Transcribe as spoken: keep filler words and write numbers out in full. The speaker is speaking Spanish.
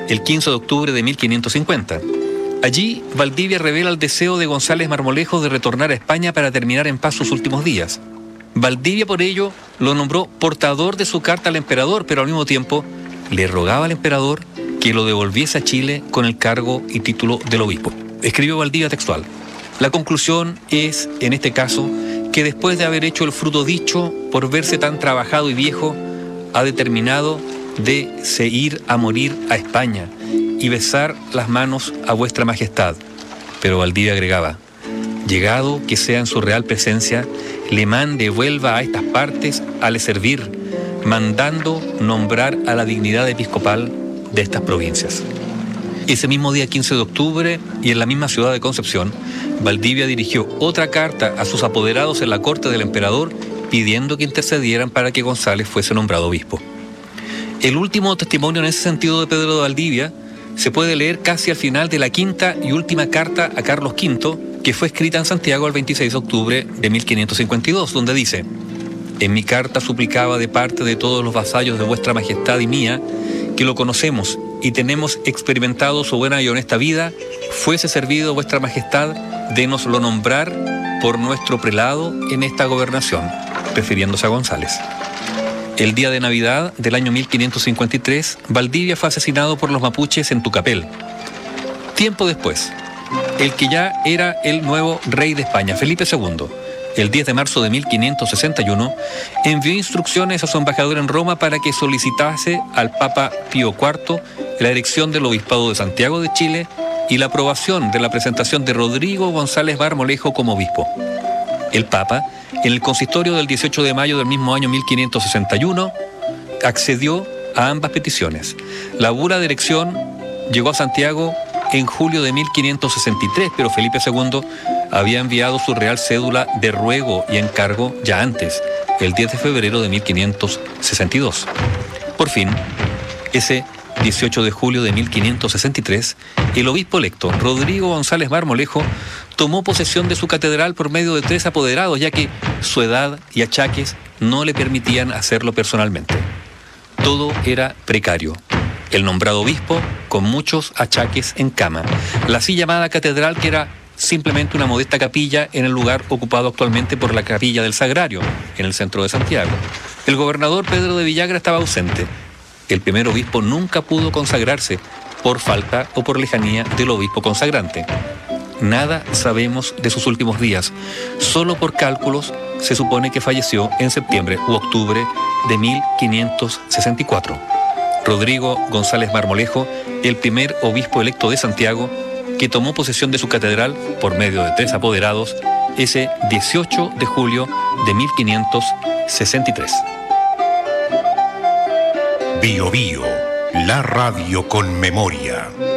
el quince de octubre de mil quinientos cincuenta. Allí, Valdivia revela el deseo de González Marmolejo de retornar a España para terminar en paz sus últimos días. Valdivia, por ello, lo nombró portador de su carta al emperador, pero al mismo tiempo le rogaba al emperador que lo devolviese a Chile con el cargo y título del obispo. Escribió Valdivia textual: la conclusión es, en este caso, que después de haber hecho el fruto dicho, por verse tan trabajado y viejo, ha determinado de se ir a morir a España y besar las manos a vuestra majestad. Pero Valdivia agregaba: llegado que sea en su real presencia, le mande vuelva a estas partes a le servir, mandando nombrar a la dignidad episcopal de estas provincias. Ese mismo día quince de octubre, y en la misma ciudad de Concepción, Valdivia dirigió otra carta a sus apoderados en la corte del emperador pidiendo que intercedieran para que González fuese nombrado obispo. El último testimonio en ese sentido de Pedro de Valdivia se puede leer casi al final de la quinta y última carta a Carlos quinto, que fue escrita en Santiago el veintiséis de octubre de mil quinientos cincuenta y dos, donde dice: en mi carta suplicaba de parte de todos los vasallos de vuestra majestad y mía, que lo conocemos y tenemos experimentado su buena y honesta vida, fuese servido vuestra majestad de nos lo nombrar por nuestro prelado en esta gobernación, refiriéndose a González. El día de Navidad del año mil quinientos cincuenta y tres, Valdivia fue asesinado por los mapuches en Tucapel. Tiempo después, el que ya era el nuevo rey de España, Felipe segundo, el diez de marzo de mil quinientos sesenta y uno, envió instrucciones a su embajador en Roma para que solicitase al Papa Pío cuarto la erección del Obispado de Santiago de Chile y la aprobación de la presentación de Rodrigo González Marmolejo como obispo. El Papa, en el consistorio del dieciocho de mayo del mismo año mil quinientos sesenta y uno, accedió a ambas peticiones. La bula de erección llegó a Santiago en julio de mil quinientos sesenta y tres, pero Felipe segundo había enviado su real cédula de ruego y encargo ya antes, el diez de febrero de mil quinientos sesenta y dos. Por fin, ese dieciocho de julio de mil quinientos sesenta y tres, el obispo electo, Rodrigo González Marmolejo, tomó posesión de su catedral por medio de tres apoderados, ya que su edad y achaques no le permitían hacerlo personalmente. Todo era precario. El nombrado obispo, con muchos achaques en cama. La así llamada catedral, que era simplemente una modesta capilla en el lugar ocupado actualmente por la Capilla del Sagrario, en el centro de Santiago. El gobernador Pedro de Villagra estaba ausente. El primer obispo nunca pudo consagrarse por falta o por lejanía del obispo consagrante. Nada sabemos de sus últimos días. Solo por cálculos se supone que falleció en septiembre u octubre de mil quinientos sesenta y cuatro. Rodrigo González Marmolejo, el primer obispo electo de Santiago, que tomó posesión de su catedral por medio de tres apoderados ese dieciocho de julio de mil quinientos sesenta y tres. Bio Bio, la radio con memoria.